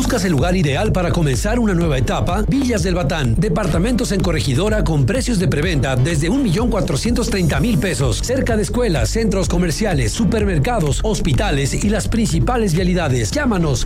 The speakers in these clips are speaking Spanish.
¿Buscas el lugar ideal para comenzar una nueva etapa? Villas del Batán, departamentos en Corregidora con precios de preventa desde 1,430,000 pesos, cerca de escuelas, centros comerciales, supermercados, hospitales y las principales vialidades. Llámanos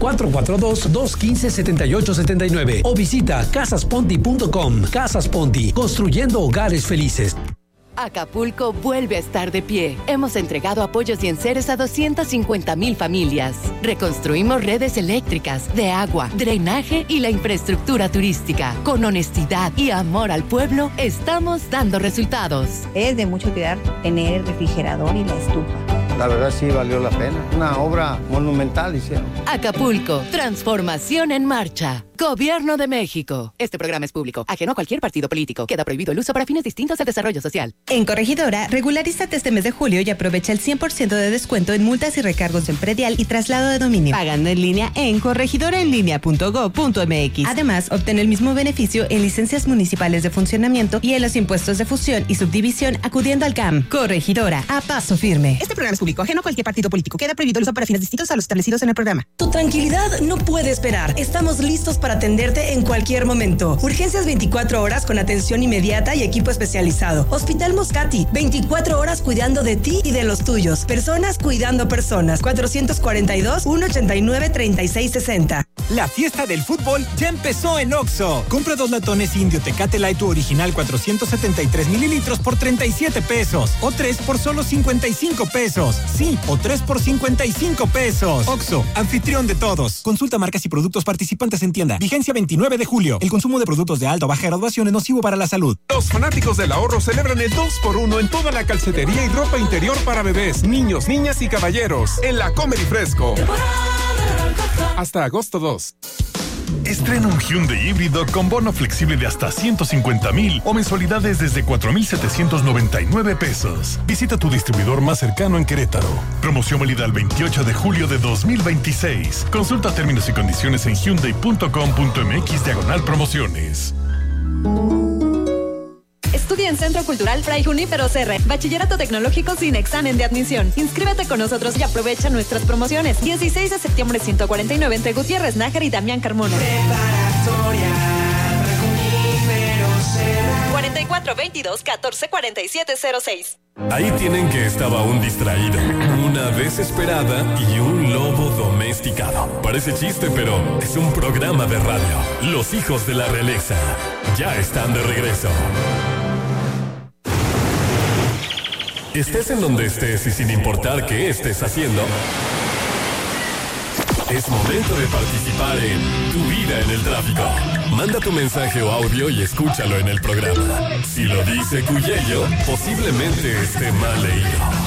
442-215-7879 o visita casasponti.com. Casas Ponti, construyendo hogares felices. Acapulco vuelve a estar de pie. Hemos entregado apoyos y enseres a 250,000 familias. Reconstruimos redes eléctricas, de agua, drenaje y la infraestructura turística. Con honestidad y amor al pueblo, estamos dando resultados. Es de mucho cuidar tener el refrigerador y la estufa. La verdad sí valió la pena. Una obra monumental hicieron. Acapulco, transformación en marcha. Gobierno de México. Este programa es público, ajeno a cualquier partido político. Queda prohibido el uso para fines distintos del desarrollo social. En Corregidora, regularízate este mes de julio y aprovecha el 100% de descuento en multas y recargos en predial y traslado de dominio. Pagando en línea en corregidoraenlinea.go.mx. Además, obtén el mismo beneficio en licencias municipales de funcionamiento y en los impuestos de fusión y subdivisión acudiendo al CAM. Corregidora, a paso firme. Este programa es público, ajeno a cualquier partido político. Queda prohibido el uso para fines distintos a los establecidos en el programa. Tu tranquilidad no puede esperar. Estamos listos para atenderte en cualquier momento. Urgencias 24 horas con atención inmediata y equipo especializado. Hospital Moscati, 24 horas cuidando de ti y de los tuyos. Personas cuidando personas. 442-189-3660. La fiesta del fútbol ya empezó en Oxxo. Compra 2 latones Indio Tecate Light original 473 mililitros por 37 pesos. O 3 por solo 55 pesos. Sí, o 3 por 55 pesos. Oxxo, anfitrión de todos. Consulta marcas y productos participantes en tienda. Vigencia 29 de julio. El consumo de productos de alta o baja graduación es nocivo para la salud. Los fanáticos del ahorro celebran el 2x1 en toda la calcetería y ropa interior para bebés, niños, niñas y caballeros. En la Comer y Fresco. Hasta agosto 2. Estrena un Hyundai híbrido con bono flexible de hasta 150,000 o mensualidades desde 4,799 pesos. Visita tu distribuidor más cercano en Querétaro. Promoción válida el 28 de julio de 2026. Consulta términos y condiciones en hyundai.com.mx/promociones. Estudia en Centro Cultural Fray Junípero Serra. Bachillerato tecnológico sin examen de admisión. Inscríbete con nosotros y aprovecha nuestras promociones. 16 de septiembre 149 entre Gutiérrez Nájar y Damián Carmona. Preparatoria Junípero Serra. 4422-144706. Ahí tienen que estaba un distraído, una desesperada y un lobo domesticado. Parece chiste, pero es un programa de radio. Los hijos de la realeza ya están de regreso. Estés en donde estés y sin importar qué estés haciendo, es momento de participar en Tu Vida en el Tráfico. Manda tu mensaje o audio y escúchalo en el programa. Si lo dice Cuyello, posiblemente esté mal leído.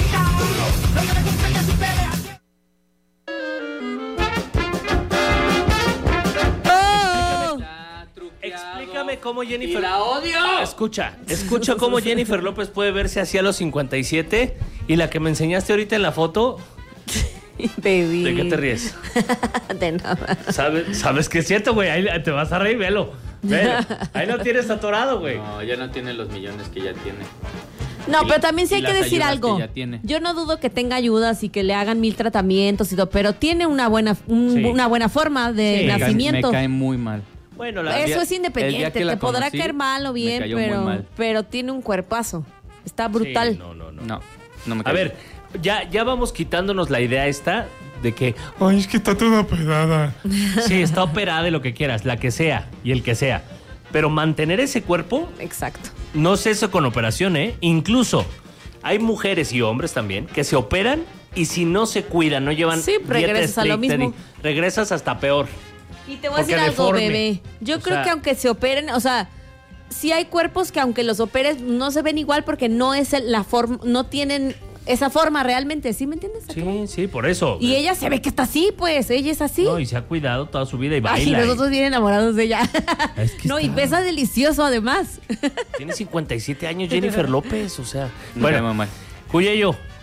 Explícame cómo Jennifer... ¡Y la odio! Escucha cómo Jennifer López puede verse así a los 57 y la que me enseñaste ahorita en la foto... Baby. ¿De qué te ríes? De nada. ¿Sabes qué es cierto, güey? Ahí te vas a reír, velo. Ahí lo tienes atorado, güey. No, ya no tiene los millones que ya tiene. No, pero también sí hay que decir algo. Que yo no dudo que tenga ayudas y que le hagan 1000 tratamientos y todo, pero tiene una buena forma de nacimiento. Me cae muy mal. Bueno, eso es independiente, te podrá caer mal o bien, pero tiene un cuerpazo. Está brutal. Sí, no me cae. A ver, ya vamos quitándonos la idea esta de que, ay, es que está toda operada. Sí, está operada de lo que quieras, la que sea y el que sea. Pero mantener ese cuerpo... Exacto. No es eso con operación, ¿eh? Incluso hay mujeres y hombres también que se operan y si no se cuidan, no llevan regresas a lo mismo. Regresas hasta peor. Y te voy a decir algo, bebé. Yo creo que aunque se operen, o sea, sí hay cuerpos que aunque los operes no se ven igual porque no es la forma, no tienen esa forma realmente, ¿sí me entiendes? Sí, por eso. Y ella se ve que está así, pues, ella es así. No, y se ha cuidado toda su vida y baila. Ay, nosotros bien enamorados de ella. Es que no, y pesa delicioso además. Tiene 57 años Jennifer López, o sea. Bueno, mamá. Cuyello,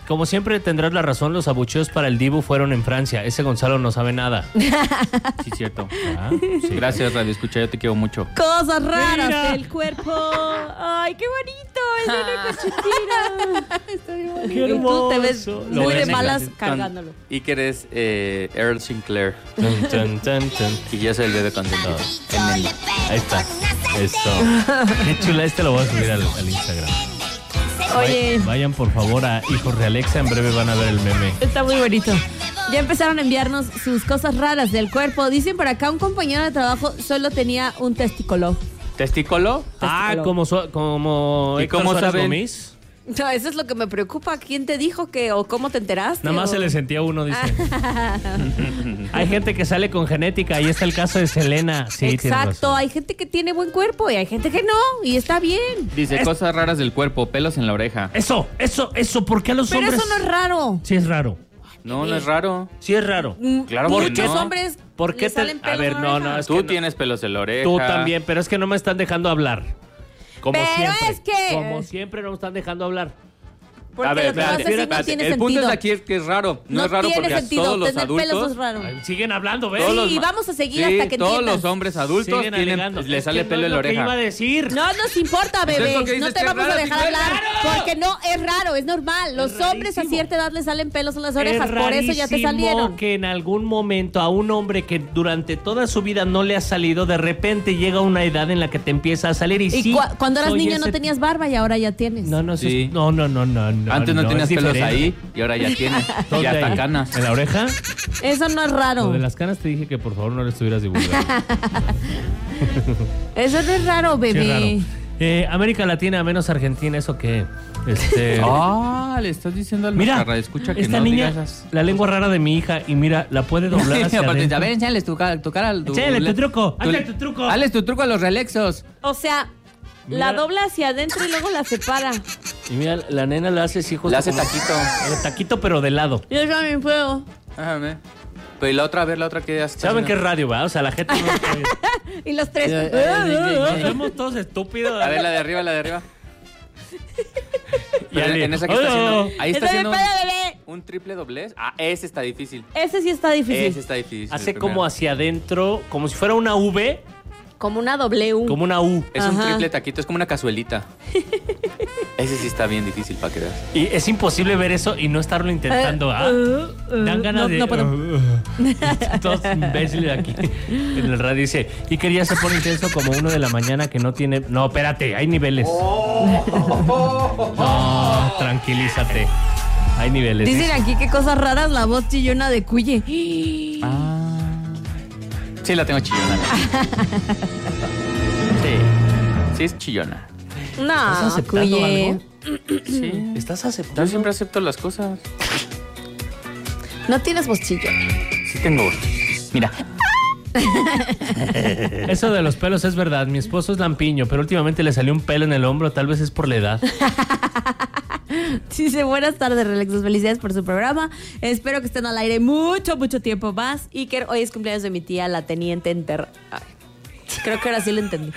como siempre tendrás la razón, los abucheos para el Dibu fueron en Francia. Ese Gonzalo no sabe nada. Sí, cierto. Sí. Gracias, Radio Escucha, yo te quiero mucho. Cosas raras del cuerpo. Ay, qué bonito. Es una cochinita. Qué hermoso. Tú te ves muy de malas cargándolo. Iker es Earl Sinclair. Y yo soy el bebé consentido. Ahí está. Eso. Qué chula. Lo voy a subir al Instagram. Oye. Vayan por favor a Hijos de Alexa, en breve van a ver el meme. Está muy bonito. Ya empezaron a enviarnos sus cosas raras del cuerpo. Dicen por acá, un compañero de trabajo solo tenía un testículo. ¿Testículo? Ah, como ¿Y cómo saben? Gomis. No, eso es lo que me preocupa. ¿Quién te dijo que o cómo te enteraste? Nada más se le sentía uno, dice. Hay gente que sale con genética. Ahí está el caso de Selena. Sí, exacto. Hay gente que tiene buen cuerpo y hay gente que no. Y está bien. Dice cosas raras del cuerpo, pelos en la oreja. Eso. ¿Por qué a los hombres? Pero eso no es raro. Sí es raro. No es raro. Sí es raro. Claro, muchos no. hombres ¿Por qué salen pelos a ver, en la oreja? no. Es tú que tienes pelos en la oreja. Tú también, pero es que no me están dejando hablar. Como pero siempre. es que... Como siempre no me están dejando hablar. Porque a ver, lo que vas a decir no tiene el sentido. punto es aquí es que es raro. No es raro tiene porque sentido. todos los Tener adultos pelos es raro. Siguen hablando, ¿ves? Sí, vamos a seguir hasta que todos entiendas. los hombres adultos Siguen alegando. les Es sale que pelo no en la es lo que oreja. iba a decir. No nos importa, bebé. No te vamos a dejar hablar. raro. Porque no es raro, es normal. Los hombres a cierta edad les salen pelos en las orejas. Es Por eso ya te salieron. rarísimo que en algún momento a un hombre que durante toda su vida no le ha salido, de repente llega una edad en la que te empieza a salir. Y sí, cuando eras soy niño ese- no tenías barba y ahora ya tienes. No, Sí. no. Antes no tenías es pelos diferente. ahí y ahora ya tienes. Y ¿Dónde hasta hay? canas. ¿En la oreja? Eso no es raro. Lo de las canas te dije que por favor no le estuvieras divulgando. Eso no es raro, Sí, bebé. es raro. América Latina menos Argentina, ¿eso qué? Le estás diciendo al Mira, escucha que esta no niña, digas esas. la lengua rara de mi hija, y mira, la puede doblar hacia Aparte, adentro. a ver, enséñales tu cara. Enséñale tu truco, hazle tu truco. Hazles tu truco a los relexos. O sea, Mira. la dobla hacia adentro y luego la separa. Y mira, la nena la hace así justo Le hace como- taquito. Taquito, pero de lado. Yo también puedo. Déjame. Pero y la otra, a ver, la otra que ya está. ¿Saben qué es radio, va? O sea, la gente no sabe. Y los tres. Nos vemos todos estúpidos. A ver, la de arriba, la de arriba. Y En esa que está haciendo. Ahí está Está bien, haciendo bebé. un triple doblez. Ah, ese está difícil. Ese sí está difícil. Ese está difícil. Hace el como primero. hacia adentro, como si fuera una V, Como una W. como una U. Es un Ajá. triple taquito, es como una cazuelita. Ese sí está bien difícil para que veas. Y es imposible ver eso y no estarlo intentando. Dan ganas no, de. no puedo. Todos imbéciles aquí en el radio. Dice: y quería se pone intenso como 1 de la mañana que no tiene. No, espérate, hay niveles. No, tranquilízate. Hay niveles. Dicen aquí qué cosas raras la voz chillona de Cuye. Sí, la tengo chillona. Sí es chillona. ¿Estás No, aceptando Cuye. algo? Sí. ¿Estás aceptando? Yo siempre acepto las cosas. No tienes voz chillona. Sí tengo. Mira. Eso de los pelos es verdad. Mi esposo es lampiño, pero últimamente le salió un pelo en el hombro. Tal vez es por la edad. Dice, buenas tardes, Relexos. Felicidades por su programa. Espero que estén al aire mucho tiempo más. Y que hoy es cumpleaños de mi tía, la teniente Enter. Ay, creo que ahora sí lo entendí.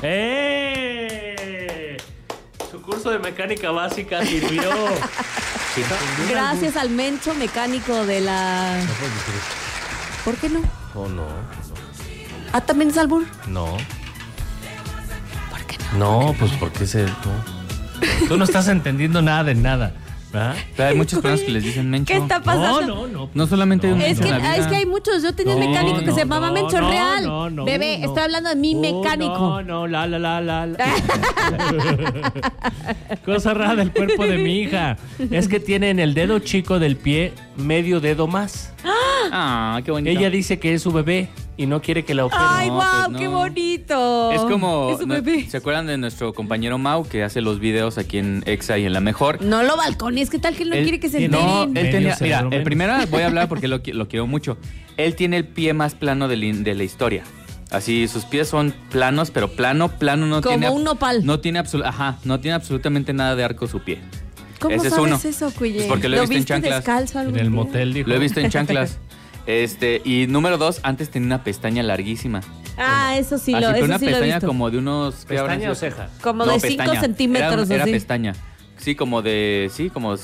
¡Eh! Su curso de mecánica básica sirvió. Gracias al mencho mecánico de la... ¿Por qué no? Oh, no. Ah, ¿también es albur? No. ¿Por qué no? No, pues porque se... No. Tú no estás entendiendo nada de nada. ¿verdad? Pero hay muchas personas que les dicen mencho. ¿Qué está pasando? No. No solamente hay un Es mencho que, en la vida. es que hay muchos. Yo tenía un mecánico que se llamaba Mencho Real. Bebé, no. estoy hablando de mi mecánico. No, la. Cosa rara del cuerpo de mi hija. Es que tiene en el dedo chico del pie medio dedo más. Ah, qué bonito. Ella dice que es su bebé y no quiere que la opere. Ay, No, wow, pues no. qué bonito. Es como, Es un bebé. ¿se acuerdan de nuestro compañero Mau que hace los videos aquí en Exa y en La Mejor? No lo balcones, ¿qué tal que él no Él quiere que se tiene- No, enteren? él tenía, Medio mira, cerebro el primero voy a hablar porque lo quiero mucho. Él tiene el pie más plano de la historia. Así, sus pies son planos, pero plano no Como tiene... un nopal. No tiene absolutamente nada de arco su pie. ¿Cómo Ese es sabes uno. eso, Cuye? Pues porque lo he visto en viste chanclas. descalzo algún En el día? motel, dijo. Lo he visto en chanclas. Y número 2, antes tenía una pestaña larguísima. Ah, eso sí, Así, eso pero una sí lo he pestaña visto. como de unos... ¿qué habrán ¿Pestaña o sido? ceja? Como de 5 pestaña. centímetros, Era así. pestaña. Sí, como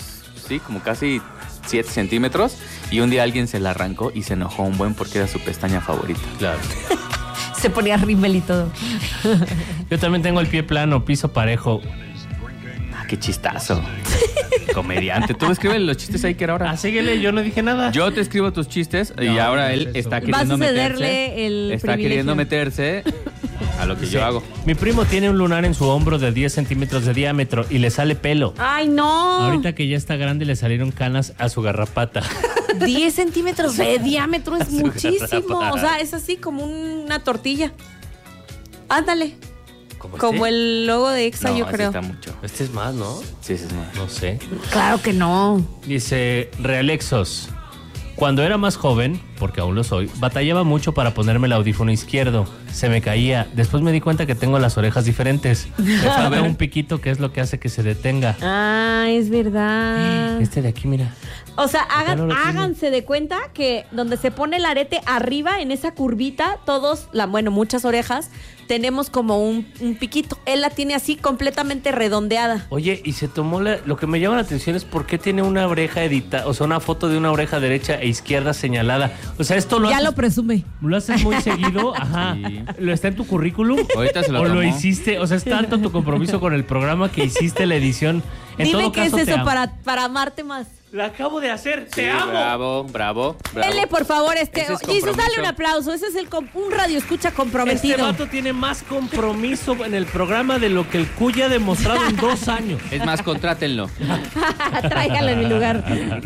sí, como casi 7 centímetros. Y un día alguien se la arrancó y se enojó un buen porque era su pestaña favorita. Claro. Se ponía rímel y todo. Yo también tengo el pie plano, piso parejo. Qué chistazo. Comediante. Tú escribes los chistes ahí que era ahora. Síguele, yo no dije nada. Yo te escribo tus chistes y ahora él está queriendo meterse. Está queriendo meterse a lo que yo hago. Mi primo tiene un lunar en su hombro de 10 centímetros de diámetro y le sale pelo. ¡Ay, no! Ahorita que ya está grande le salieron canas a su garrapata. 10 centímetros de diámetro es muchísimo. O sea, es así como una tortilla. Ándale. Como el logo de Exa, yo creo. Está mucho. Este es más, ¿no? Sí, es más. No sé. Claro que no. Dice Realexos. Cuando era más joven, porque aún lo soy, batallaba mucho para ponerme el audífono izquierdo. Se me caía. Después me di cuenta que tengo las orejas diferentes. Me falta un piquito que es lo que hace que se detenga. Ah, es verdad. Este de aquí, mira. O sea, háganse de cuenta que donde se pone el arete arriba, en esa curvita, muchas orejas, tenemos como un piquito. Él la tiene así completamente redondeada. Oye, y se tomó lo que me llama la atención es por qué tiene una oreja editada, o sea, una foto de una oreja derecha e izquierda señalada. O sea, esto lo ya lo presume. ¿Lo haces muy seguido? Ajá. Sí. ¿Lo está en tu currículum? Ahorita se lo ¿O tomó? lo hiciste? O sea, es tanto tu compromiso con el programa que hiciste la edición. Dime qué es eso para amarte más. La acabo de hacer, sí, te amo. Bravo. Dele, por favor, Jesus, dale un aplauso. Ese es un radio escucha comprometido. Este vato tiene más compromiso en el programa de lo que el Cuya ha demostrado en 2 años. Es más, contrátenlo. Tráigalo en mi lugar.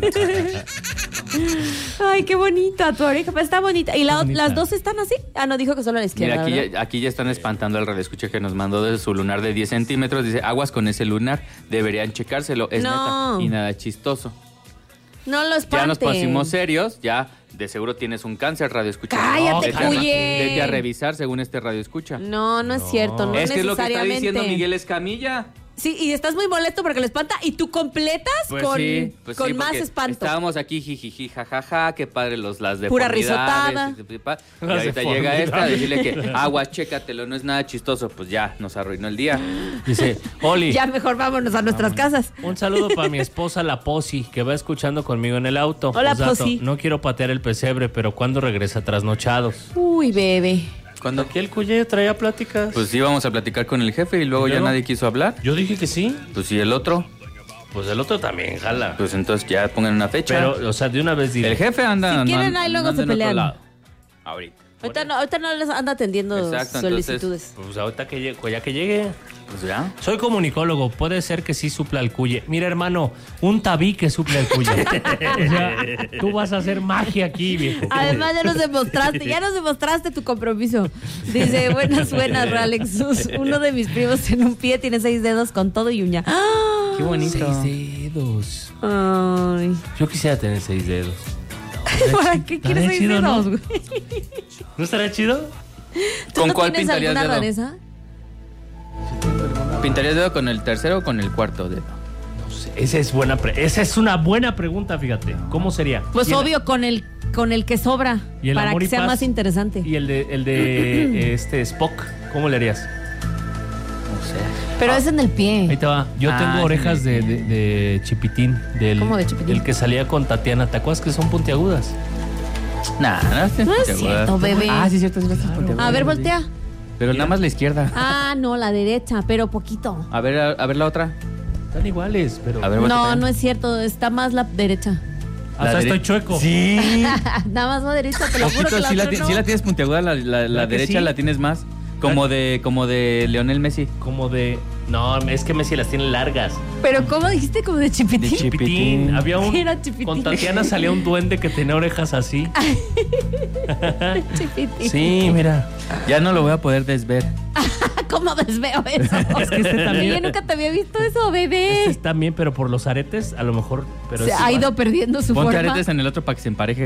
Ay, qué bonita tu oreja, pero está bonita. ¿Y las dos están así? Ah, no, dijo que solo a la izquierda. Mira, aquí ya están espantando al radioescucha que nos mandó de su lunar de 10 centímetros. Dice, aguas con ese lunar, deberían checárselo. Es neta y nada chistoso. No lo espanten. Ya nos pusimos serios, ya de seguro tienes un cáncer, radioescucha. ¡Cállate, Cuye! Vete a revisar según este radioescucha. No es cierto, no es que es lo que está necesariamente. diciendo Miguel Escamilla. Sí, y estás muy molesto porque lo espanta y tú completas con más espanto. Estábamos aquí jijiji, jajaja, qué padre las deformidades. Pura risotada. Y ahorita llega esta a decirle que aguas, chécatelo, no es nada chistoso. Pues ya, nos arruinó el día. Dice, Oli. Ya mejor vámonos a nuestras casas. Un saludo para mi esposa, la Posi, que va escuchando conmigo en el auto. Hola, Posi. No quiero patear el pesebre, pero ¿cuándo regresa trasnochados? Uy, bebé. ¿Cuándo? Aquí el Cuye traía pláticas. Pues sí, íbamos a platicar con el jefe y luego ya nadie quiso hablar. Yo dije que sí. Pues sí, el otro. Pues el otro también, jala. Pues entonces ya pongan una fecha. Pero, o sea, de una vez dile. El jefe anda... Si quieren, ahí luego se pelean. Ahorita. Ahorita no les anda atendiendo solicitudes. Entonces, pues ahorita ya que llegue. Pues ya. Soy comunicólogo, puede ser que sí supla el Cuye. Mira, hermano, un tabique suple el Cuye. O sea, tú vas a hacer magia aquí, viejo. Además, ya nos demostraste tu compromiso. Dice, buenas, Ralexus. Uno de mis primos en un pie tiene 6 dedos con todo y uña. ¡Ah! Qué bonito. 6 dedos. Ay. Yo quisiera tener 6 dedos. ¿Para qué quieres 6 dedos, güey? ¿No estaría chido? ¿Con cuál pintarías dedo? Rareza? ¿Pintarías dedo con el tercero o con el cuarto dedo? No sé. Esa es una buena pregunta, fíjate. ¿Cómo sería? Pues obvio, con el que sobra. Para que sea más interesante. Y el de Spock, ¿cómo le harías? No sé. Pero es en el pie. Ahí te va. Yo tengo orejas de Chipitín. ¿Cómo de Chipitín? El que salía con Tatiana. ¿Te acuerdas que son puntiagudas? No es cierto, bebé. Sí, es cierto. A ver, voltea. Pero nada más la izquierda. No, la derecha, pero poquito. A ver la otra. Están iguales, pero... A ver, no es cierto. Está más la derecha. Hasta estoy chueco. Sí. Nada más la derecha, te lo juro que sí la tienes puntiaguda, la derecha sí. La tienes más. Como de Lionel Messi. No, es que Messi las tiene largas. ¿Pero cómo dijiste? ¿Como de Chipitín? De Chipitín. Había era Chipitín. Con Tatiana salía un duende que tenía orejas así. Chipitín. Sí, mira. Ya no lo voy a poder desver. ¿Cómo desveo eso? Es que este también. Yo nunca te había visto eso, bebé. Este también, pero por los aretes, a lo mejor. Pero se ha ido perdiendo su Ponte forma. Ponte aretes en el otro para que se empareje.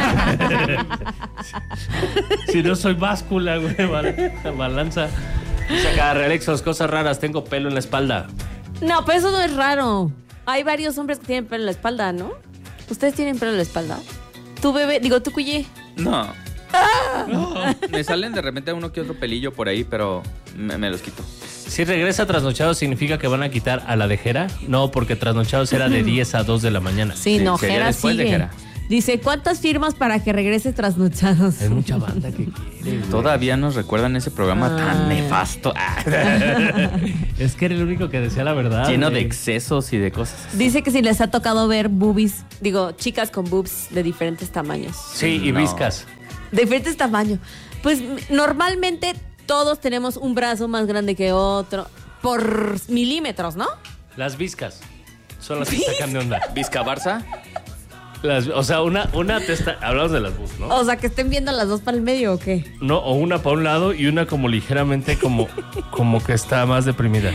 Si no soy báscula, güey, balanza. Saca Realexos, cosas raras, tengo pelo en la espalda. No, pero eso no es raro. Hay varios hombres que tienen pelo en la espalda, ¿no? ¿Ustedes tienen pelo en la espalda? ¿Tú, bebé? Digo, ¿tú, Cuye? No. Me salen de repente uno que otro pelillo por ahí, pero me los quito. Si regresa Trasnochados, ¿significa que van a quitar a la de Jera? No, porque Trasnochados era de 10 a 2 de la mañana. Sí, no, Jera sigue. Dice, ¿cuántas firmas para que regrese Trasnochados? Hay mucha banda que quiere. Todavía nos recuerdan ese programa tan nefasto. Es que era el único que decía la verdad. Lleno de excesos y de cosas. Dice que si les ha tocado ver boobies, chicas con boobs de diferentes tamaños. Sí, y viscas. De diferentes tamaños. Pues normalmente todos tenemos un brazo más grande que otro por milímetros, ¿no? Las viscas son las que sacan de onda. ¿Visca Barça? O sea, una testa. Hablamos de las bus, ¿no? O sea, que estén viendo las dos para el medio, ¿o qué? No, o una para un lado y una como ligeramente como que está más deprimida.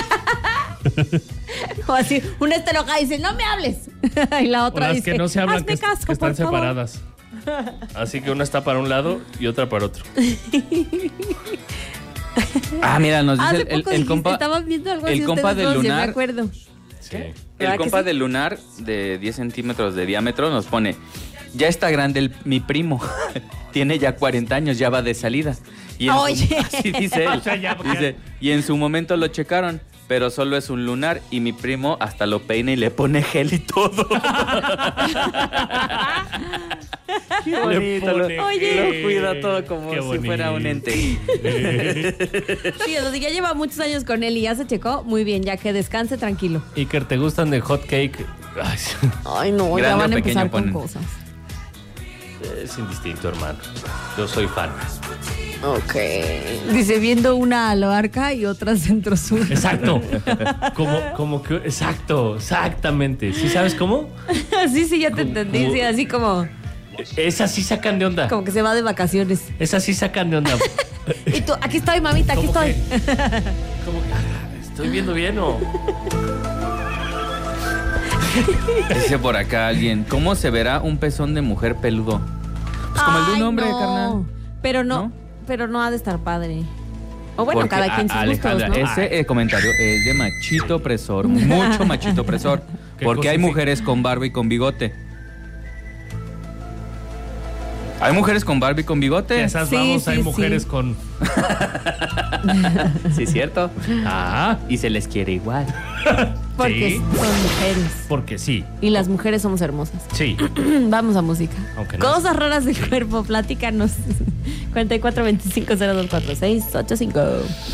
O así, una está enojada y dice, no me hables. Y la otra las dice, que no se hablan, hazme caso, que están por favor. separadas. Así que una está para un lado y otra para otro. Mira, nos dice el compa. Estaban viendo algo así, el compa del lunar. me acuerdo. Sí. El compa del lunar de 10 centímetros de diámetro nos pone: ya está grande mi primo. Tiene ya 40 años, ya va de salida. Y así dice él. O sea, dice, y en su momento lo checaron, pero solo es un lunar y mi primo hasta lo peina y le pone gel y todo. Qué bonito. Lo cuida todo como si fuera un ente. Sí, o sea, ya lleva muchos años con él y ya se checó. Muy bien, ya que descanse tranquilo. Iker, ¿te gustan de hot cake? Ay, no, ya van a empezar con cosas. Es indistinto, hermano. Yo soy fan. Ok. Dice, viendo una Albarca y otra Centro Sur. Exacto. Como que... Exacto, exactamente. ¿Sí sabes cómo? Sí, ya te entendí. Sí, así como... Esas sí sacan de onda. Como que se va de vacaciones. Esas sí sacan de onda. Y tú, aquí estoy, mamita, aquí estoy. ¿Cómo que? ¿Estoy viendo bien o...? Dice por acá alguien, ¿cómo se verá un pezón de mujer peludo? Pues como el de un hombre, carnal. Pero no ha de estar padre. O bueno, porque cada quien sus Alejandra, gustos, ¿no? ese comentario es de machito opresor, mucho machito opresor. Porque hay mujeres con barba y con bigote. ¿Hay mujeres con barba y con bigote? Esas vamos, hay mujeres con... Sí, cierto. Y se les quiere igual. Porque son mujeres. Porque sí. Y las mujeres somos hermosas. Sí. Vamos a música. Aunque no. Cosas raras del cuerpo, platícanos. 4425024685.